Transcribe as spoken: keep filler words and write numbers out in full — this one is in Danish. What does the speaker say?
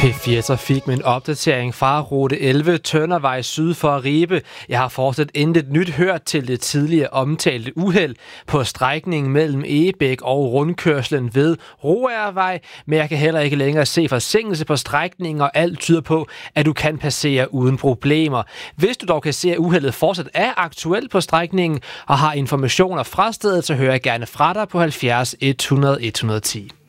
P fire Trafik med en opdatering fra rute elleve Tøndervej syd for Ribe. Jeg har fortsat intet nyt hørt til det tidligere omtalte uheld på strækningen mellem Egebæk og rundkørslen ved Roagervej, men jeg kan heller ikke længere se forsinkelse på strækningen, og alt tyder på, at du kan passere uden problemer. Hvis du dog kan se, at uheldet fortsat er aktuelt på strækningen og har informationer fra stedet, så hører jeg gerne fra dig på halvfjerds et hundrede et hundrede og ti.